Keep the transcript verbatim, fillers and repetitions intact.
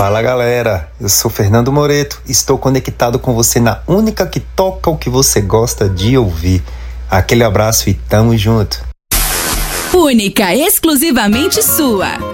Fala galera, eu sou Fernando Moreto, estou conectado com você na única que toca o que você gosta de ouvir. Aquele abraço e tamo junto. Única, exclusivamente sua.